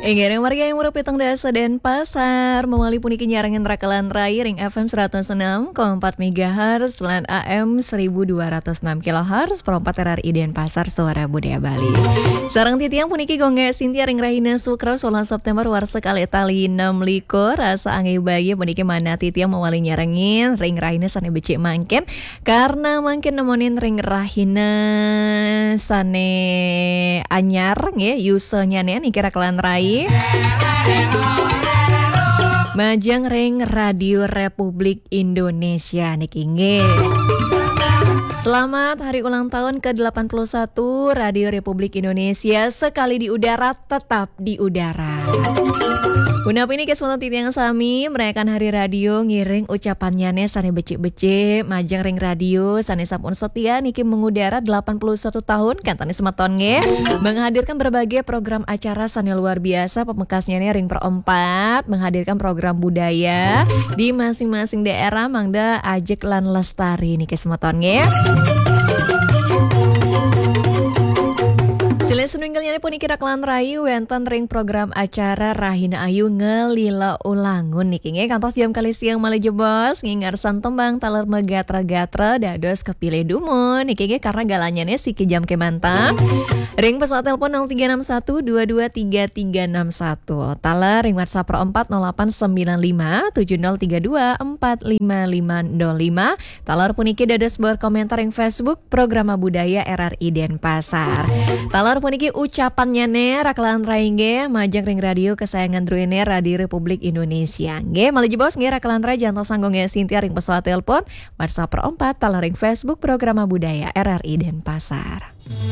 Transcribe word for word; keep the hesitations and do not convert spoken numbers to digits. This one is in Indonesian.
Ingin warga yang merupitang dasa dan pasar memali puniki nyarangan rakalan rai ring F M seratus enam koma empat megahertz lan A M seribu dua ratus enam kilohertz perempat R R I dan pasar suara budaya Bali. Sarang titiang puniki gongga Sintia ring Rahina Sukra solan September warsa kali tali enam liko rasa angin bayi puniki mana titiang mewali nyarangin ring Rahina sane becik mangken karena mangken nemonin ring Rahina sane anyar nge yusanya nih kira kelan rai Majang ring Radio Republik Indonesia niki nggih. Selamat hari ulang tahun ke delapan puluh satu Radio Republik Indonesia, sekali di udara tetap di udara. Punap ini kesempatan titiang sami merayakan hari radio ngiring ucapannya nih sane becik-becik Majang ring radio sane sampun setia niki mengudara delapan puluh satu tahun kantane semeton nge menghadirkan berbagai program acara sane luar biasa pemekasnya nih ring perempat menghadirkan program budaya di masing-masing daerah mangda ajek lan lestari niki semeton nge. Sila senunggalnya pun ikira kelan rayu wenten ring program acara Rahina Ayu ngelila ulangun niki nge kantos jam kali siang malah jebos ngingarsan tembang taler megatra-gatra dados kepilih dumun niki nge karena galanya nih siki jam ke mantap ring pesawat telepon nol tiga enam satu dua dua tiga tiga enam satu taler ring WhatsApp pro empat nol delapan sembilan lima tujuh nol tiga dua empat lima lima nol lima taler pun iki dados berkomentar ring Facebook Programa Budaya R R I Denpasar taler puniki ucapannya nih rakalan raingge Majang ring radio kesayangan druene Radio Republik Indonesia nge malah jebos nge rakalan rai jantan sanggongnya Sintia ring pesawat telepon WhatsApp pro empat taler ring Facebook Programa Budaya R R I Denpasar.